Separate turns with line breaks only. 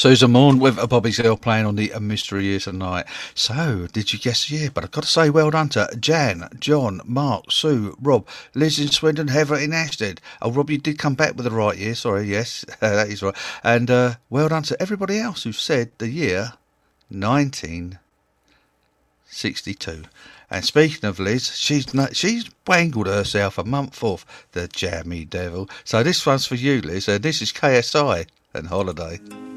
Susan Morn with a Bobby Seale playing on the A Mystery Year Tonight. So, did you guess the year? But I've got to say well done to Jan, John, Mark, Sue, Rob, Liz in Swindon, Heather in Ashton. Oh, Rob, you did come back with the right year. Sorry, yes, that is right. And well done to everybody else who said the year 1962. And speaking of Liz, she's wangled herself a month off, the jammy devil. So this one's for you, Liz, and this is KSI and Holiday.